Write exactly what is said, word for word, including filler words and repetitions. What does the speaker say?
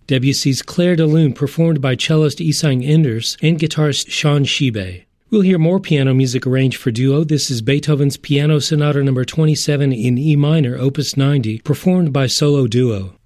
Debussy's Clair de Lune, performed by cellist Isang Enders and guitarist Sean Shibe. We'll hear more piano music arranged for duo. This is Beethoven's Piano Sonata number twenty-seven in E minor, opus ninety, performed by solo duo.